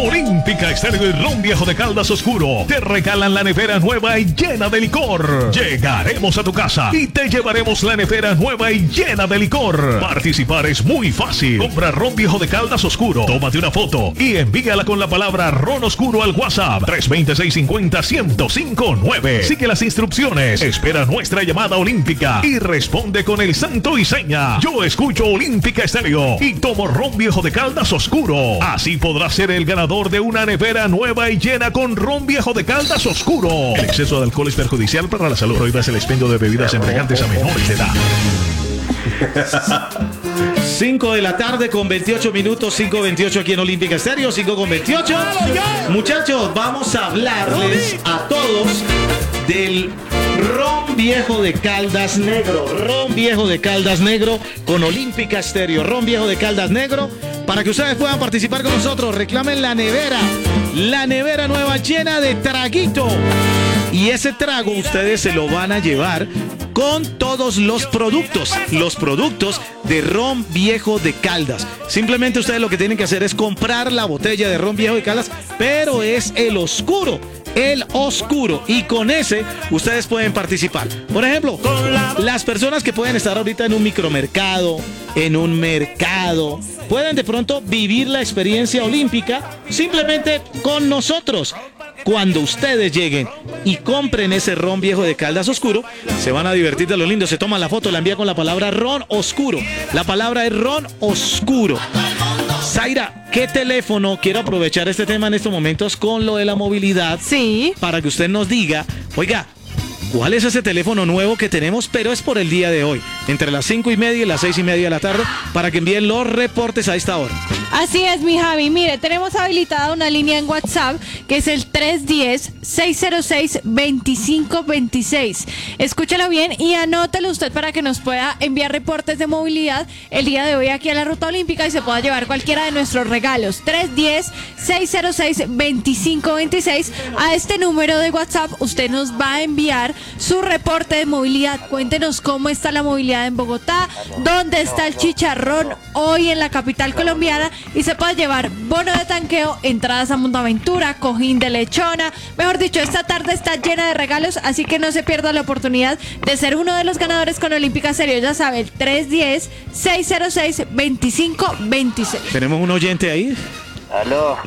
Olímpica Estéreo y Ron Viejo de Caldas Oscuro te regalan la nevera nueva y llena de licor. Llegaremos a tu casa y te llevaremos la nevera nueva y llena de licor. Participar es muy fácil. Compra Ron Viejo de Caldas Oscuro, tómate una foto y envíala con la palabra Ron Oscuro al WhatsApp 320-650-1059. Sigue las instrucciones, espera nuestra llamada olímpica y responde con el santo y seña. Yo escucho Olímpica Estéreo y tomo Ron Viejo de Caldas Oscuro. Así podrás ser el ganador de una nevera nueva y llena con Ron Viejo de Caldas Oscuro. El exceso de alcohol es perjudicial para la salud. Prohíbas el expendio de bebidas embriagantes a menores de edad. 5 de la tarde con 28 minutos, 5:28 aquí en Olímpica Estéreo, 5:28. Muchachos, vamos a hablarles a todos del Ron Viejo de Caldas Negro. Ron Viejo de Caldas Negro con Olímpica Estéreo. Ron Viejo de Caldas Negro para que ustedes puedan participar con nosotros. Reclamen la nevera nueva llena de traguito. Y ese trago ustedes se lo van a llevar con todos los productos de Ron Viejo de Caldas. Simplemente ustedes lo que tienen que hacer es comprar la botella de Ron Viejo de Caldas, pero es el oscuro. Y con ese ustedes pueden participar. Por ejemplo, las personas que pueden estar ahorita en un micromercado, en un mercado, pueden de pronto vivir la experiencia olímpica simplemente con nosotros. Cuando ustedes lleguen y compren ese Ron Viejo de Caldas Oscuro, se van a divertir de lo lindo. Se toman la foto, la envían con la palabra Ron Oscuro. La palabra es Ron Oscuro. Zaira, ¿qué teléfono? Quiero aprovechar este tema en estos momentos con lo de la movilidad. Sí. Para que usted nos diga, oiga, ¿cuál es ese teléfono nuevo que tenemos? Pero es por el día de hoy, entre las 5:30 y las 6:30 de la tarde, para que envíen los reportes a esta hora. Así es, mi Javi. Mire, tenemos habilitada una línea en WhatsApp que es el 310-606-2526. Escúchalo bien y anótelo usted para que nos pueda enviar reportes de movilidad el día de hoy aquí a la Ruta Olímpica y se pueda llevar cualquiera de nuestros regalos. 310-606-2526. A este número de WhatsApp usted nos va a enviar su reporte de movilidad. Cuéntenos cómo está la movilidad en Bogotá, dónde está el chicharrón hoy en la capital colombiana y se puede llevar bono de tanqueo, entradas a Mundoaventura, cojín de lechona. Mejor dicho, esta tarde está llena de regalos, así que no se pierda la oportunidad de ser uno de los ganadores con Olímpica Estéreo. Ya sabe, el 310-606-2526. ¿Tenemos un oyente ahí? Aló.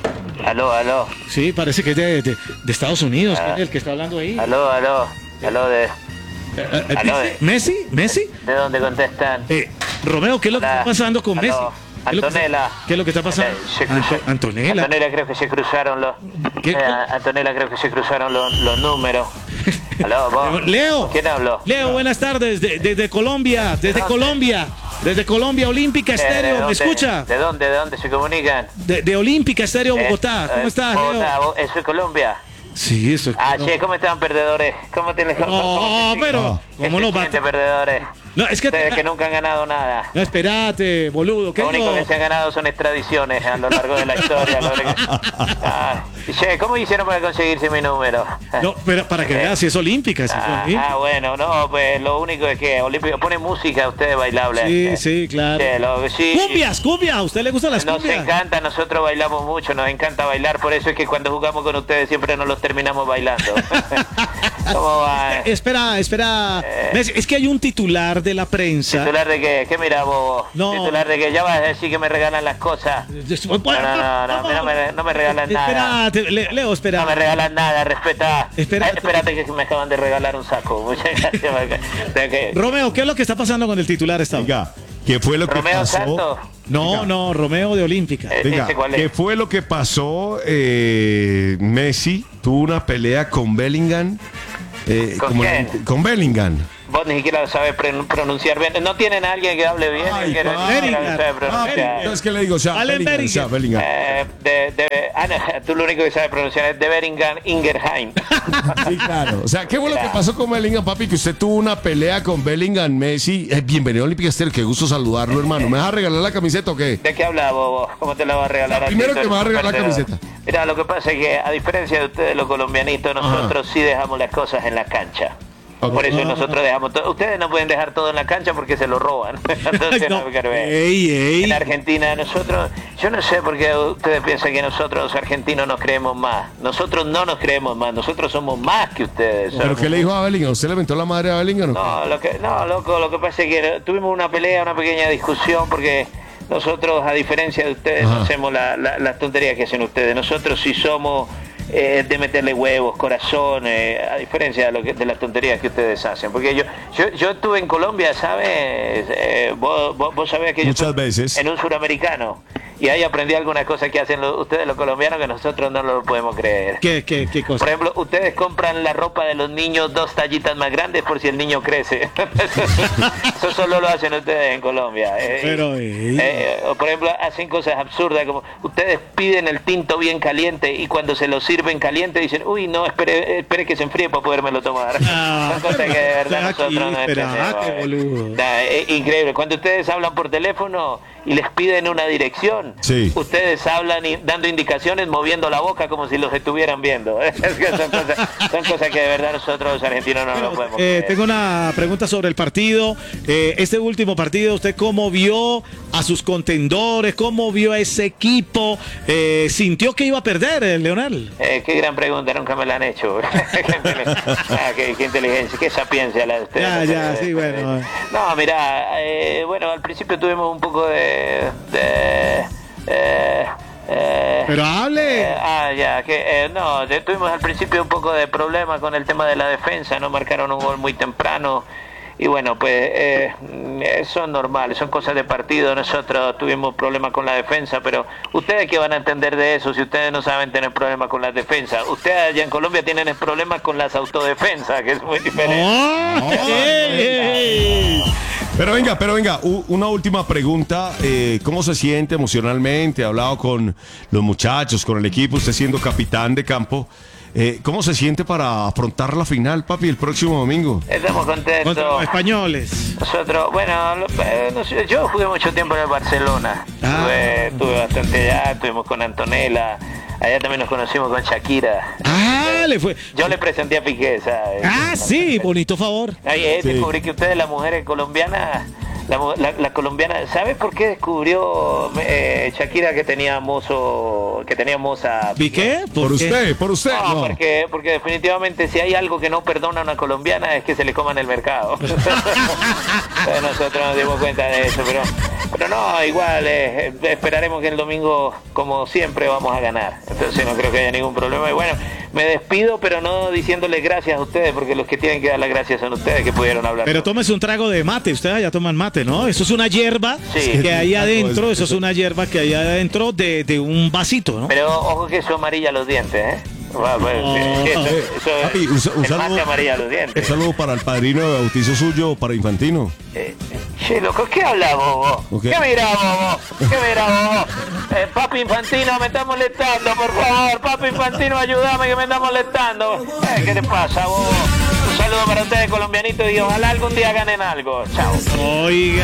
Sí, parece que es de Estados Unidos. ¿Quién es el que está hablando ahí? Aló de... ¿Messi? ¿De dónde contestan? Romeo, ¿qué es lo que está pasando con Messi? Antonella. ¿Qué es lo que está pasando? Antonella. Antonella, creo que se cruzaron los... Antonella, creo que se cruzaron los números. Aló, vos. Leo. ¿Quién habló? Leo, buenas tardes. Desde Colombia. Desde Colombia, Olímpica Estéreo. ¿Me escucha? ¿De dónde se comunican? De Olímpica Estéreo, Bogotá. ¿Cómo estás, Leo? ¿Eso es Colombia? Sí, eso es. Che, ¿cómo están, perdedores? ¿Cómo te les... pero... ¿Cómo no va? Perdedores. No, es que... Ustedes que nunca han ganado nada. No, espérate, boludo. Lo único que se han ganado son extradiciones a lo largo de la historia. Che, ¿cómo hicieron para conseguirse mi número? No, pero para que veas si es Olímpica. Bueno, no, pues lo único es que Olímpica pone música a ustedes bailable. Sí, claro. Sí. Cumbias. ¿A usted le gustan las cumbias? Nos encanta, nosotros bailamos mucho, nos encanta bailar, por eso es que cuando jugamos con ustedes siempre nos los terminamos bailando. ¿Cómo va? Espera. Es que hay un titular de la prensa. ¿Titular de qué? ¿Qué mira vos? No. Titular de que ya vas a decir que me regalan las cosas. No me regalan nada. Espérate, Leo, espera. No me regalan nada, respeta. Espérate que me acaban de regalar un saco. Muchas gracias. Romeo, ¿qué es lo que está pasando con el titular esta vez? ¿Qué fue lo que Romeo pasó? Santos. No, Romeo de Olímpica. ¿Qué fue lo que pasó? Messi tuvo una pelea con Bellingham. ¿Con quién? Con Bellingham. Vos ni siquiera lo sabes pronunciar bien. ¿No tienen a alguien que hable bien? Es que le digo, Bellingham. Tú lo único que sabes pronunciar es de Bellingham Ingerheim. Sí, claro. O sea, ¿qué fue lo que pasó con Bellingham, papi? Que usted tuvo una pelea con Bellingham, Messi. Bienvenido a Olímpica Estéreo, qué gusto saludarlo, hermano. ¿Me vas a regalar la camiseta o qué? ¿De qué hablas vos? ¿Cómo te la vas a regalar? Primero que me vas a regalar la camiseta. Mira, lo que pasa es que a diferencia de ustedes los colombianitos, nosotros sí dejamos las cosas en la cancha. Por eso nosotros dejamos todo. Ustedes no pueden dejar todo en la cancha porque se lo roban. Entonces, No. ey. En Argentina, nosotros, yo no sé por qué ustedes piensan que nosotros los argentinos nos creemos más. Nosotros no nos creemos más, nosotros somos más que ustedes. ¿Pero qué le dijo a Bellingham? ¿Usted le mentó la madre a Bellingham? No, loco, lo que pasa es que tuvimos una pelea, una pequeña discusión porque nosotros, a diferencia de ustedes, no hacemos las tonterías que hacen ustedes. Nosotros sí somos de meterle huevos, corazón, a diferencia de las tonterías que ustedes hacen. Porque yo estuve en Colombia, ¿sabes? Vos sabés que muchas yo estuve veces en un suramericano. Y ahí aprendí algunas cosas que hacen ustedes los colombianos que nosotros no lo podemos creer. ¿Qué cosa? Por ejemplo, ustedes compran la ropa de los niños 2 tallitas más grandes por si el niño crece. Eso solo lo hacen ustedes en Colombia. Pero, o por ejemplo, hacen cosas absurdas como ustedes piden el tinto bien caliente y cuando se lo sirven caliente dicen, uy, no, espere que se enfríe para podérmelo tomar. Son cosas que de verdad nosotros no entendemos. Qué boludo. Increíble. Cuando ustedes hablan por teléfono y les piden una dirección, ustedes hablan dando indicaciones, moviendo la boca como si los estuvieran viendo. Son cosas que de verdad nosotros los argentinos no nos podemos creer. Tengo una pregunta sobre el partido. Este último partido, ¿usted cómo vio a sus contendores? ¿Cómo vio a ese equipo? ¿Sintió que iba a perder, Leonel? Qué gran pregunta, nunca me la han hecho. Qué inteligencia, qué sapiencia la de ustedes. Ya, sí, bueno. No, mira, bueno, al principio tuvimos un poco Pero hable. Tuvimos al principio un poco de problema con el tema de la defensa, no marcaron un gol muy temprano. Y bueno, pues eso es normal, son cosas de partido. Nosotros tuvimos problemas con la defensa, pero ¿ustedes qué van a entender de eso si ustedes no saben tener problemas con la defensa? Ustedes allá en Colombia tienen problemas con las autodefensas, que es muy diferente. Pero venga, una última pregunta. ¿Cómo se siente emocionalmente? Ha hablado con los muchachos, con el equipo, usted siendo capitán de campo. ¿Cómo se siente para afrontar la final, papi, el próximo domingo? Estamos contentos. Contra los españoles. Nosotros, bueno, yo jugué mucho tiempo en el Barcelona. Estuve bastante allá, estuvimos con Antonella. Allá también nos conocimos con Shakira. Le fue. Yo le presenté a Piqué, ¿sabes? Sí, bonito favor. Ahí descubrí que ustedes, las mujeres colombianas, la colombiana, ¿sabes por qué descubrió Shakira que tenía moza? ¿Piqué? Por usted. No. Porque definitivamente si hay algo que no perdona a una colombiana es que se le coman el mercado. Entonces nosotros nos dimos cuenta de eso, pero no, igual esperaremos que el domingo, como siempre, vamos a ganar. Entonces no creo que haya ningún problema. Y bueno, me despido, pero no diciéndoles gracias a ustedes, porque los que tienen que dar las gracias son ustedes que pudieron hablar. Pero tómese un trago de mate, ustedes ya toman mate, ¿no? Eso es una hierba que hay adentro, de un vasito, ¿no? Pero ojo que eso amarilla los dientes, ¿eh? Papi, un saludo, amarilla los dientes. un saludo para el padrino de bautizo suyo, para Infantino. Che, loco, ¿qué hablas vos? Okay. ¿Qué mirás vos? Papi Infantino, me está molestando, por favor. Papi Infantino, ayúdame que me está molestando. ¿Qué te pasa vos? Un saludo para ustedes, colombianitos, y ojalá algún día ganen algo. Chao. Oiga.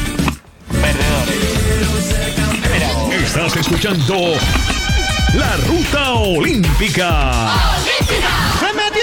Perdedores. Mira vos. Estás escuchando La Ruta Olímpica. ¡Se mete!